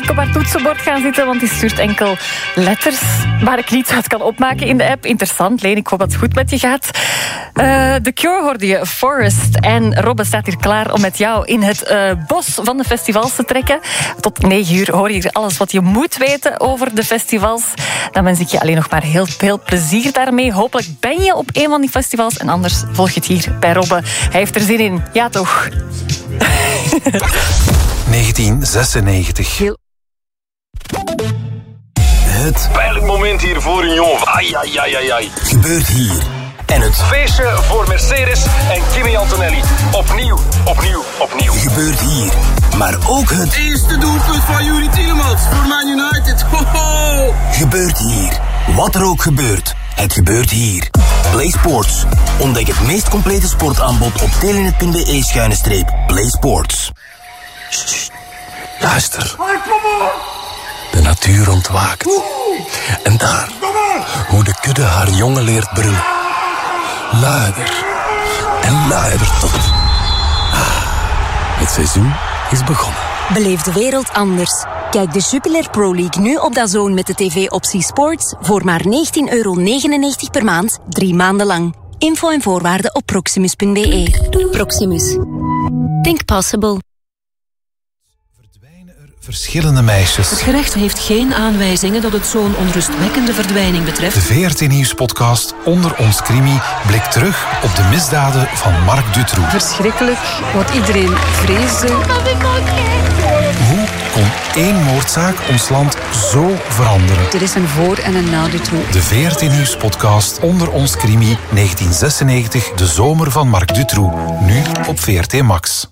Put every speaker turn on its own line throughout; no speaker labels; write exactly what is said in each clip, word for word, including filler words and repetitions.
ik op haar toetsenbord gaan zitten, want die stuurt enkel letters waar ik niets uit kan opmaken in de app. Interessant, Leen, ik hoop dat het goed met je gaat. Uh, The Cure hoorde je, Forest. En Robbe staat hier klaar om met jou in het uh, bos van de festivals te trekken. Tot negen uur hoor je hier alles wat je moet weten over de festivals. Dan wens ik je alleen nog maar heel veel plezier daarmee. Hopelijk ben je op een van die festivals en anders volg je het hier bij Robbe. Hij heeft er zin in. Ja, toch?
negentien zesennegentig.
Heel...
Het
pijnlijk moment hier voor een jongen. Ai, ai, ai, ai, ai.
Gebeurt hier. En het
feestje voor Mercedes en Kimi Antonelli. Opnieuw, opnieuw, opnieuw.
Gebeurt hier. Maar ook het
eerste doelpunt van Yuri Tielemans voor Man United. Ho-ho.
Gebeurt hier. Wat er ook gebeurt. Het gebeurt hier. Play Sports. Ontdek het meest complete sportaanbod op telenet punt be schuine streep Play Sports. Sst, luister. De natuur ontwaakt. En daar, hoe de kudde haar jongen leert brullen. Luider en luider tot. Het seizoen is begonnen.
Beleef de wereld anders. Kijk de Jupiler Pro League nu op DAZN met de tv-optie Sports voor maar negentien euro negenennegentig per maand, drie maanden lang. Info en voorwaarden op proximus punt be. Proximus. Think possible.
Verdwijnen er verschillende meisjes.
Het gerecht heeft geen aanwijzingen dat het zo'n onrustwekkende verdwijning betreft.
De V R T Nieuws-podcast Onder ons Crimi blikt terug op de misdaden van Marc Dutroux.
Verschrikkelijk, wat iedereen vreesde.
Hoe kon één moordzaak ons land zo veranderen?
Er is een voor- en een na Dutroux.
De V R T Nieuws-podcast Onder ons Crimi negentien zesennegentig, de zomer van Marc Dutroux. Nu op V R T Max.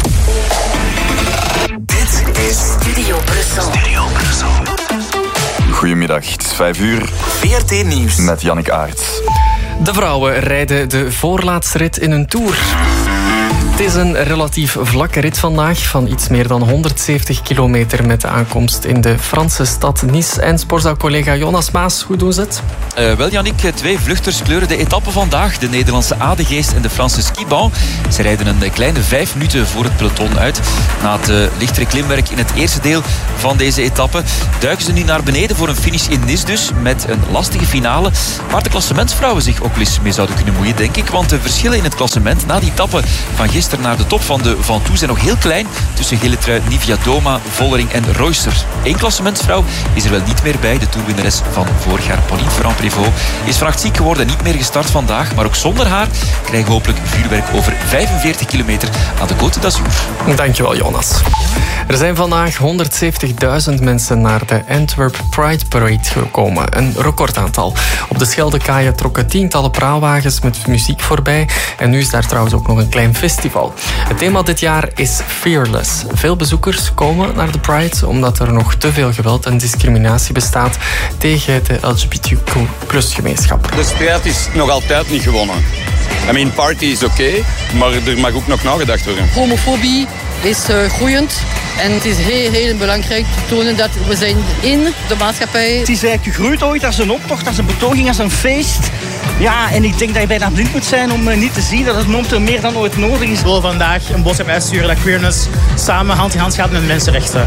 Dit is Studio Brussel.
Studio Brussel. Goedemiddag, het is vijf uur.
V R T Nieuws.
Met Jannik Aerts.
De vrouwen rijden de voorlaatste rit in een Tour. Het is een relatief vlakke rit vandaag van iets meer dan honderdzeventig kilometer met de aankomst in de Franse stad Nice. En sportzaal-collega Jonas Maas, hoe doen ze het?
Uh, wel Yannick, twee vluchters kleuren de etappe vandaag. De Nederlandse Adegeest en de Franse Skiban. Ze rijden een kleine vijf minuten voor het peloton uit. Na het uh, lichtere klimwerk in het eerste deel van deze etappe duiken ze nu naar beneden voor een finish in Nice dus. Met een lastige finale waar de klassementsvrouwen zich ook wel eens mee zouden kunnen moeien, denk ik. Want de verschillen in het klassement na die etappe van gisteren naar de top van de Van Toe zijn nog heel klein tussen Gilletrui, Nivia Doma, Vollering en Royster. Eén klassementsvrouw is er wel niet meer bij. De toerwinnares van vorig jaar, Pauline Ferrand-Prévot, is vannacht ziek geworden en niet meer gestart vandaag. Maar ook zonder haar krijgen we hopelijk vuurwerk over vijfenveertig kilometer aan de Côte d'Azur.
Dankjewel, Jonas. Er zijn vandaag honderdzeventigduizend mensen naar de Antwerp Pride Parade gekomen. Een recordaantal. Op de Scheldekaaien trokken tientallen praalwagens met muziek voorbij. En nu is daar trouwens ook nog een klein festival. Het thema dit jaar is Fearless. Veel bezoekers komen naar de Pride omdat er nog te veel geweld en discriminatie bestaat tegen de L G B T Q plus gemeenschap.
De strijd is nog altijd niet gewonnen. I mean, party is oké, okay, maar er mag ook nog nagedacht worden.
Homofobie is uh, groeiend en het is heel, heel belangrijk te tonen dat we zijn in de maatschappij.
Het is eigenlijk gegroeid ooit als een optocht, als een betoging, als een feest. Ja, en ik denk dat je bijna blind moet zijn om uh, niet te zien dat het momenteel meer dan ooit nodig is.
Ik wil vandaag een boodschap uitsturen dat queerness samen hand in hand gaat met mensenrechten.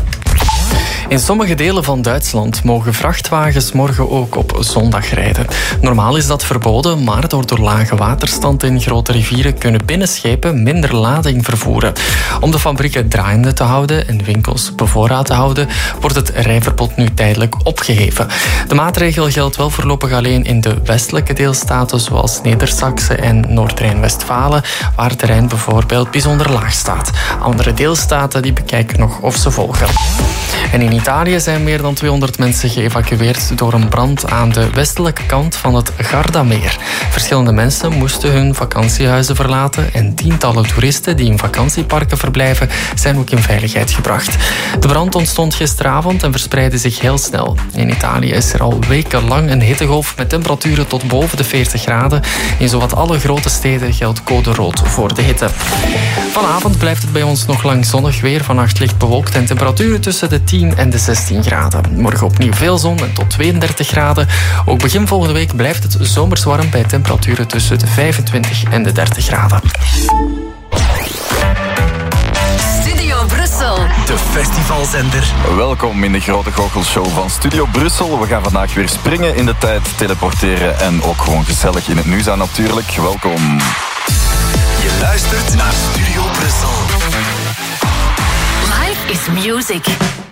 In sommige delen van Duitsland mogen vrachtwagens morgen ook op zondag rijden. Normaal is dat verboden, maar door de lage waterstand in grote rivieren kunnen binnenschepen minder lading vervoeren. Om de fabrieken draaiende te houden en winkels bevoorraad te houden, wordt het rijverbod nu tijdelijk opgeheven. De maatregel geldt wel voorlopig alleen in de westelijke deelstaten zoals Neder-Saxe en Noord-Rijn-Westfalen, waar het terrein bijvoorbeeld bijzonder laag staat. Andere deelstaten die bekijken nog of ze volgen. En in Italië zijn meer dan tweehonderd mensen geëvacueerd door een brand aan de westelijke kant van het Gardameer. Verschillende mensen moesten hun vakantiehuizen verlaten en tientallen toeristen die in vakantieparken verblijven zijn ook in veiligheid gebracht. De brand ontstond gisteravond en verspreidde zich heel snel. In Italië is er al wekenlang een hittegolf met temperaturen tot boven de veertig graden. In zowat alle grote steden geldt code rood voor de hitte. Vanavond blijft het bij ons nog lang zonnig weer. Vannacht licht bewolkt en temperaturen tussen de tien en de zestien graden. Morgen opnieuw veel zon en tot tweeëndertig graden. Ook begin volgende week blijft het zomers warm bij temperaturen tussen de vijfentwintig en de dertig graden.
Studio Brussel.
De
de festivalzender.
Welkom in de Grote Goochelshow van Studio Brussel. We gaan vandaag weer springen in de tijd, teleporteren en ook gewoon gezellig in het nu zijn natuurlijk. Welkom.
Je luistert naar Studio Brussel.
Life is music.